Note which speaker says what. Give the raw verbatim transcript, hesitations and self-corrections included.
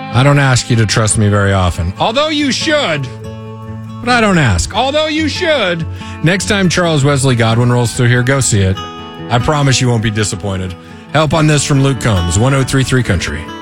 Speaker 1: I don't ask you to trust me very often. Although you should. But I don't ask. Although you should. Next time Charles Wesley Godwin rolls through here, go see it. I promise you won't be disappointed. Help on this from Luke Combs, one oh three point three Country.